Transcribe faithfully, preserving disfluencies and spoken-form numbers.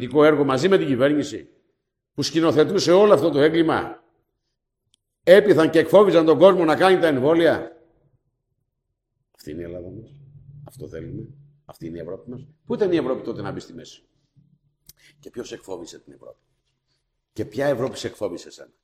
ερευνητικό έργο μαζί με την κυβέρνηση που σκηνοθετούσε όλο αυτό το έγκλημα, έπειθαν και εκφόβιζαν τον κόσμο να κάνει τα εμβόλια. Αυτή είναι η Ελλάδα μας. Αυτό θέλουμε. Αυτή είναι η Ευρώπη μας. Πού ήταν η Ευρώπη τότε να μπει στη μέση? Και ποιος εκφόβησε την Ευρώπη? Και ποια Ευρώπη σε εκφόβησε εσένα?